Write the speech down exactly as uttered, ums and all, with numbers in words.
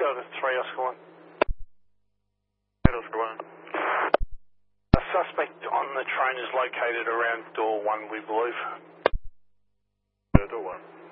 Delta three, Oscar one. Oscar one. A suspect on the train is located around door one, we believe. Door one.